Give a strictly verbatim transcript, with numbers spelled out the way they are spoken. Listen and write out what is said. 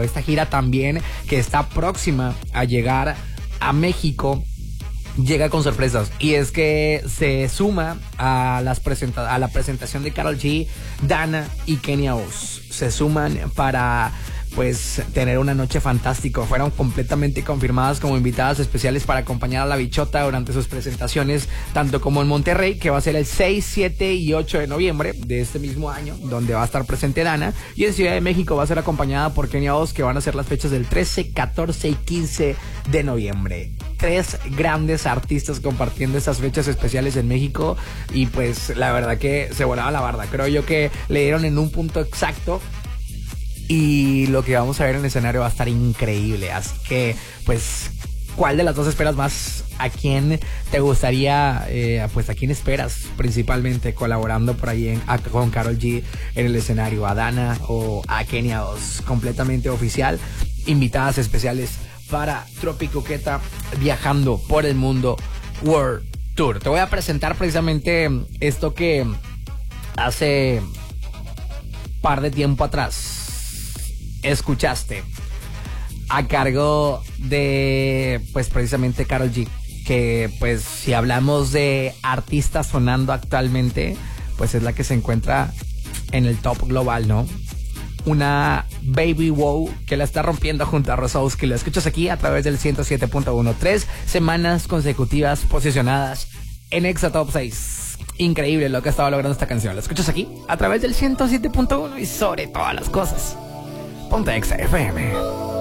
México. Esta gira también que está próxima a llegar a México llega con sorpresas, y es que se suma a, las presenta- a la presentación de Karol G, Dana y Kenia Oz. Se suman para pues tener una noche fantástica. Fueron completamente confirmadas como invitadas especiales para acompañar a la Bichota durante sus presentaciones, tanto como en Monterrey, que va a ser el seis, siete y ocho de noviembre de este mismo año, donde va a estar presente Dana, y en Ciudad de México va a ser acompañada por Kenia Oz, que van a ser las fechas del trece, catorce y quince de noviembre. Tres grandes artistas compartiendo estas fechas especiales en México, y pues la verdad que se volaba la barda. Creo yo que le dieron en un punto exacto, y lo que vamos a ver en el escenario va a estar increíble. Así que pues, ¿cuál de las dos esperas más? ¿A quién te gustaría, eh, pues a quién esperas principalmente colaborando por ahí en, a, con Karol G en el escenario? ¿A Dana o a Kenia Oz? Completamente oficial, invitadas especiales para Tropicoqueta viajando por el mundo World Tour. Te voy a presentar precisamente esto que hace par de tiempo atrás escuchaste a cargo de pues precisamente Karol G, que pues si hablamos de artistas sonando actualmente, pues es la que se encuentra en el top global, ¿no? Una Baby Wow que la está rompiendo junto a Rosowski. Lo escuchas aquí a través del ciento siete punto uno. Tres semanas consecutivas posicionadas en Exa Top seis. Increíble lo que ha estado logrando esta canción. Lo escuchas aquí a través del ciento siete punto uno y sobre todas las cosas, ponte Exa F M.